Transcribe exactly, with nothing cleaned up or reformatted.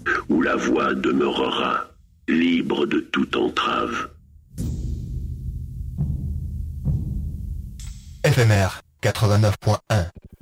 où la voix demeurera libre de toute entrave. F M R quatre-vingt-neuf point un